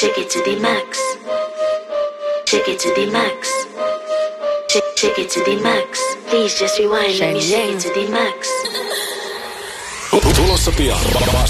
Shake it to the max. Shake it to the max. Shake it to the max. Please just rewind. Let me shake it to the max. Tulossa pian